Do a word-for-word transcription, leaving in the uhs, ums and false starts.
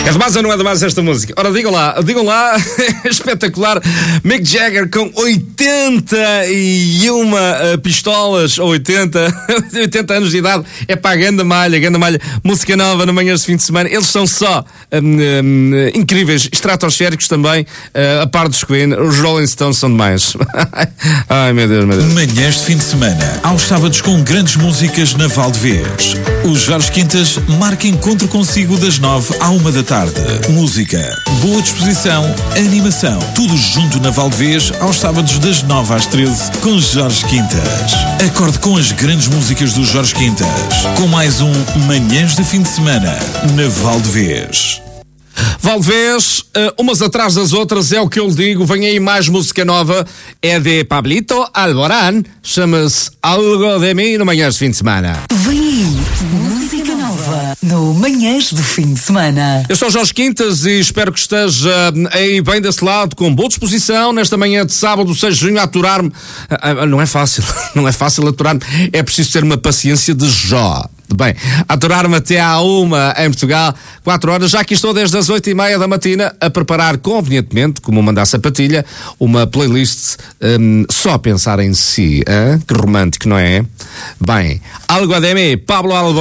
É demais ou não é demais esta música? Ora, digam lá, digam lá, espetacular. Mick Jagger com oitenta e uma uh, pistolas, ou oitenta, oitenta anos de idade. É pá, ganda malha, ganda malha. Música nova no Manhãs de Fim de Semana. Eles são só um, um, incríveis, estratosféricos também, uh, a par dos Queen. Os Rolling Stones são demais. Ai, meu Deus, meu Deus. Manhãs de Fim de Semana, aos sábados com grandes músicas na Valdevez. O Jorge Quintas marca encontro consigo das nove à uma da tarde. Música, boa disposição, animação, tudo junto na Valdevez, aos sábados das nove às treze, com Jorge Quintas. Acorde com as grandes músicas do Jorge Quintas, com mais um Manhãs de Fim de Semana na Valdevez. Valdevez, uh, umas atrás das outras, é o que eu lhe digo. Vem aí mais música nova, é de Pablito Alborán, chama-se Algo de Mim no Manhãs de Fim de Semana. Vem aí, música nova no Manhãs do Fim de Semana. Eu sou o Jorge Quintas e espero que esteja aí bem desse lado, com boa disposição, nesta manhã de sábado, seis de junho, a aturar-me. Uh, uh, não é fácil, não é fácil aturar-me, é preciso ter uma paciência de Jó. Bem, aturar-me até à uma em Portugal, quatro horas, já que estou desde as oito e meia da matina a preparar convenientemente, como manda a sapatilha, uma playlist um, só a pensar em si. Hein? Que romântico, não é? Bem, Algo de Mim, Pablo Alborán.